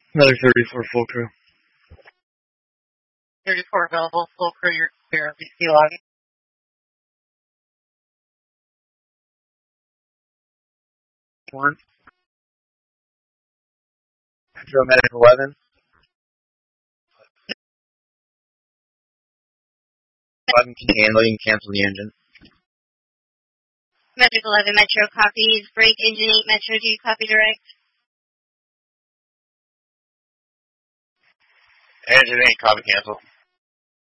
Another 34 full crew. 34 available, full crew, you're clear, RBC logging. One. Metro Medic 11. 11 can handle, you can cancel the engine. Metric 11 Metro copies. Break engine 8 Metro, do you copy direct? Engine 8, copy cancel.